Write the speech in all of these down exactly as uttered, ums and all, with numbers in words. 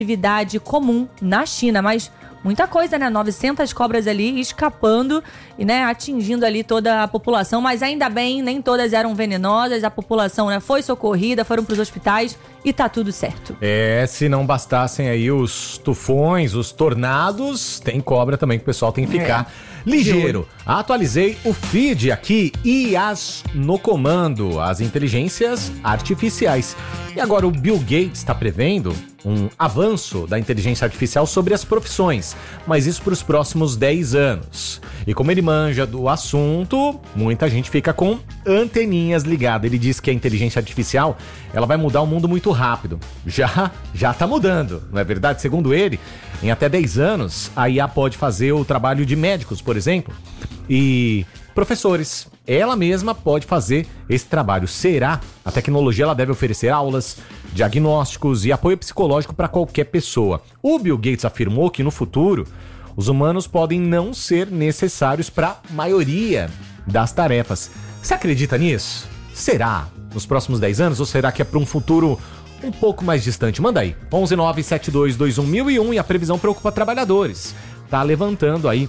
atividade comum na China, mas muita coisa, né? novecentas cobras ali escapando e, né, atingindo ali toda a população, mas ainda bem, nem todas eram venenosas, a população, né, foi socorrida, foram para os hospitais e tá tudo certo. É, se não bastassem aí os tufões, os tornados, tem cobra também que o pessoal tem que ficar é. ligeiro. Atualizei o feed aqui, I As no comando, as inteligências artificiais. E agora o Bill Gates está prevendo um avanço da inteligência artificial sobre as profissões, mas isso para os próximos dez anos. E como ele manja do assunto, muita gente fica com anteninhas ligadas. Ele diz que a inteligência artificial, ela vai mudar o mundo muito rápido. Já, já tá mudando, não é verdade? Segundo ele, em até dez anos, a I A pode fazer o trabalho de médicos, por exemplo, e professores. Ela mesma pode fazer esse trabalho. Será? A tecnologia ela deve oferecer aulas, diagnósticos e apoio psicológico para qualquer pessoa. O Bill Gates afirmou que no futuro os humanos podem não ser necessários para a maioria das tarefas. Você acredita nisso? Será? Nos próximos dez anos ou será que é para um futuro um pouco mais distante? Manda aí, onze nove sete dois dois um mil e um, e a previsão preocupa trabalhadores. Tá levantando aí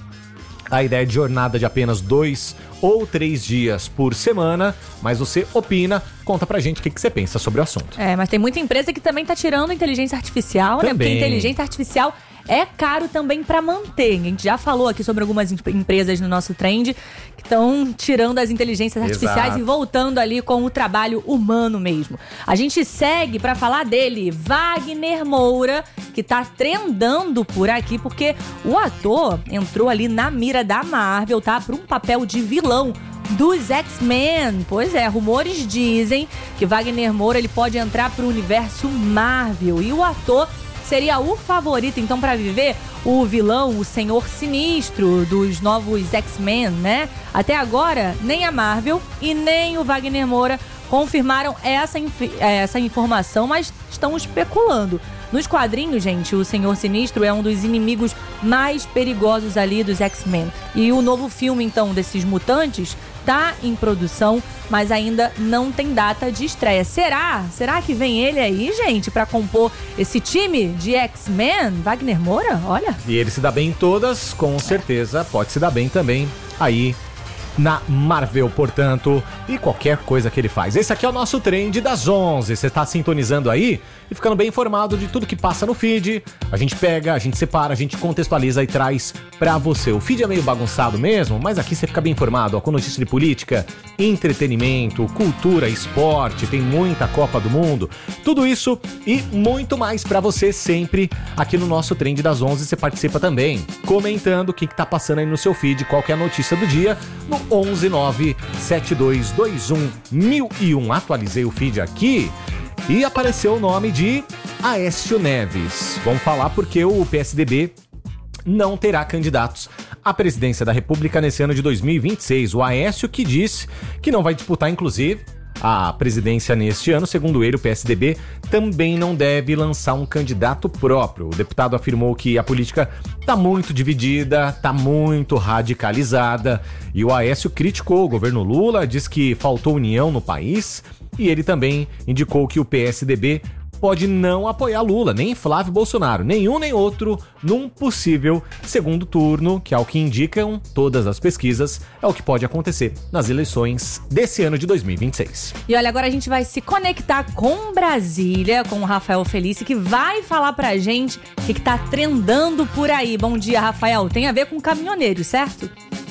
a ideia de jornada de apenas dois ou três dias por semana, mas você opina, conta pra gente o que, que você pensa sobre o assunto. É, mas tem muita empresa que também tá tirando inteligência artificial, também. né? Porque inteligência artificial é caro também para manter. A gente já falou aqui sobre algumas empresas no nosso trend que estão tirando as inteligências artificiais Exato. E voltando ali com o trabalho humano mesmo. A gente segue para falar dele, Wagner Moura, que tá trendando por aqui porque o ator entrou ali na mira da Marvel, tá? Para um papel de vilão dos X-Men. Pois é, rumores dizem que Wagner Moura ele pode entrar pro universo Marvel e o ator seria o favorito, então, para viver o vilão, o Senhor Sinistro dos novos X-Men, né? Até agora, nem a Marvel e nem o Wagner Moura confirmaram essa, inf- essa informação, mas estão especulando. Nos quadrinhos, gente, o Senhor Sinistro é um dos inimigos mais perigosos ali dos X-Men. E o novo filme, então, desses mutantes tá em produção, mas ainda não tem data de estreia. Será? Será que vem ele aí, gente, pra compor esse time de X-Men? Wagner Moura? Olha. E ele se dá bem em todas, com certeza pode se dar bem também aí na Marvel, portanto, e qualquer coisa que ele faz. Esse aqui é o nosso trend das onze. Você tá sintonizando aí e ficando bem informado de tudo que passa no feed. A gente pega, a gente separa, a gente contextualiza e traz pra você. O feed é meio bagunçado mesmo, mas aqui você fica bem informado, ó, com notícia de política, entretenimento, cultura, esporte, tem muita Copa do Mundo, tudo isso e muito mais pra você sempre aqui no nosso trend das onze. Você participa também, comentando o que, que tá passando aí no seu feed, qual que é a notícia do dia, no onze nove sete dois dois um mil e um. Atualizei o feed aqui e apareceu o nome de Aécio Neves. Vamos falar porque o P S D B não terá candidatos à presidência da República nesse ano de dois mil e vinte e seis. O Aécio que disse que não vai disputar, inclusive, a presidência neste ano. Segundo ele, o P S D B também não deve lançar um candidato próprio. O deputado afirmou que a política está muito dividida, está muito radicalizada, e o Aécio criticou o governo Lula, diz que faltou união no país, e ele também indicou que o P S D B pode não apoiar Lula, nem Flávio Bolsonaro, nenhum nem outro, num possível segundo turno, que ao que indicam todas as pesquisas, é o que pode acontecer nas eleições desse ano de dois mil e vinte e seis. E olha, agora a gente vai se conectar com Brasília, com o Rafael Felice, que vai falar pra gente o que, que tá trendando por aí. Bom dia, Rafael. Tem a ver com caminhoneiros, certo?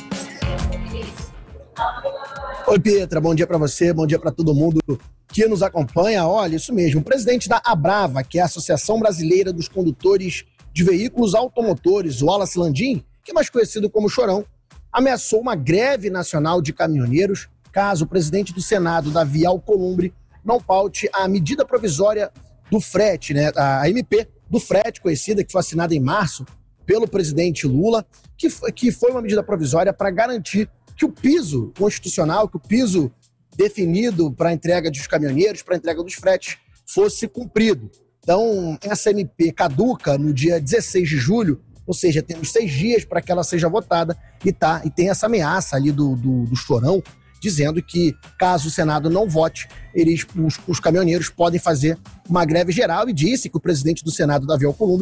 Oi, Pietra, bom dia pra você, bom dia pra todo mundo que nos acompanha. Olha, isso mesmo, o presidente da Abrava, que é a Associação Brasileira dos Condutores de Veículos Automotores, o Wallace Landim, que é mais conhecido como Chorão, ameaçou uma greve nacional de caminhoneiros caso o presidente do Senado, Davi Alcolumbre, não paute a medida provisória do frete, né, a M P do frete, conhecida, que foi assinada em março pelo presidente Lula, que foi, que foi uma medida provisória para garantir que o piso constitucional, que o piso definido para a entrega dos caminhoneiros, para a entrega dos fretes, fosse cumprido. Então, essa M P caduca no dia dezesseis de julho, ou seja, temos seis dias para que ela seja votada, e, tá, e tem essa ameaça ali do, do, do Chorão, dizendo que, caso o Senado não vote, eles, os, os caminhoneiros podem fazer uma greve geral, e disse que o presidente do Senado, Davi Alcolumbre,